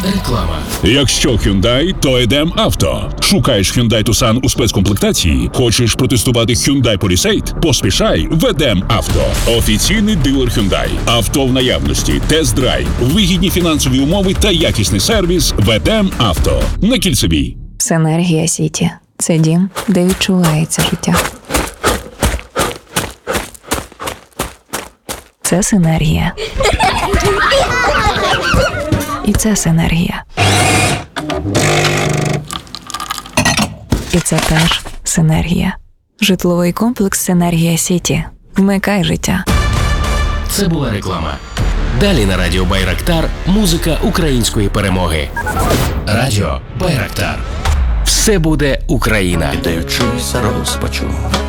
Реклама. Якщо Hyundai, то Едем Авто. Шукаєш Hyundai Tucson у спецкомплектації? Хочеш протестувати Hyundai Palisade? Поспішай в Едем Авто. Офіційний дилер Hyundai. Авто в наявності, тест-драйв, вигідні фінансові умови та якісний сервіс в Едем Авто. На Кільцевій. Синергія Сіті. Це дім, де відчувається життя. Це синергія. І це синергія. І це теж синергія. Житловий комплекс «Синергія Сіті». Вмикай життя. Це була реклама. Далі на радіо Байрактар музика української перемоги. Радіо Байрактар. Все буде Україна. Піддаючись розпачу,